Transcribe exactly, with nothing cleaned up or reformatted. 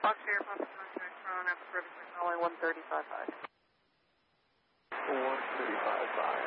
Fox Air, Papa Contract, Crown, after service, calling one thirty-five five. one thirty-five five.